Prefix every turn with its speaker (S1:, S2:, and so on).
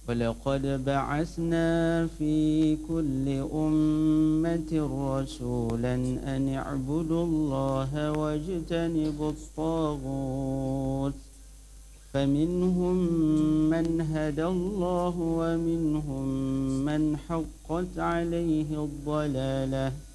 S1: ولقد بعثنا في كل أمة رسولا أن اعبدوا الله واجتنبوا الطاغوت فمنهم من هدى الله ومنهم من حقت عليه الضلالة